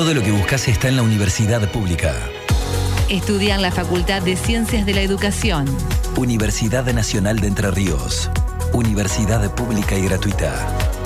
Todo lo que buscas está en la Universidad Pública. Estudia en la Facultad de Ciencias de la Educación. Universidad Nacional de Entre Ríos. Universidad pública y gratuita.